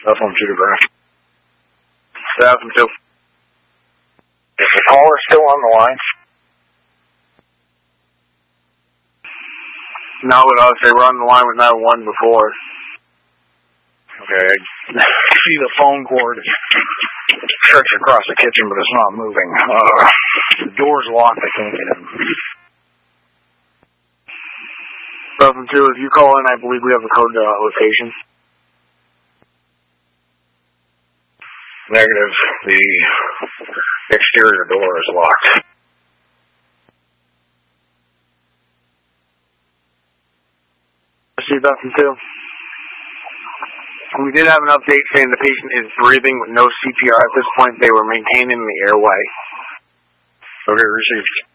Phone 2 to ground. 2002. Is the caller still on the line? No, but they were on the line with 911 before. Okay, I see the phone cord stretch across the kitchen, but it's not moving. The door's locked, I can't get in. 2002, if you call in, I believe we have a code location. Negative. The exterior door is locked. See 2002. We did have an update saying the patient is breathing with no CPR at this point. They were maintaining the airway. Okay, received.